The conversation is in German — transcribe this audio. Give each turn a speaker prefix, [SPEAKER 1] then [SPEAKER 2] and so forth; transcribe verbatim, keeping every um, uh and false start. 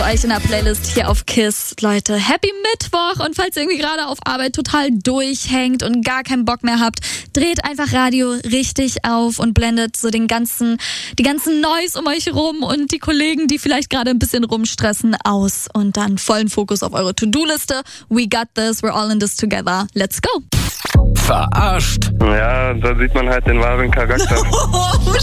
[SPEAKER 1] euch in der Playlist hier auf KISS. Leute, Happy Mittwoch. Und falls ihr irgendwie gerade auf Arbeit total durchhängt und gar keinen Bock mehr habt, dreht einfach Radio richtig auf und blendet so den ganzen, die ganzen Noise um euch rum und die Kollegen, die vielleicht gerade ein bisschen rumstressen, aus. Und dann vollen Fokus auf eure To-Do-Liste. We got this, we're all in this together. Let's go.
[SPEAKER 2] Verarscht.
[SPEAKER 3] Ja, da sieht man halt den wahren Charakter.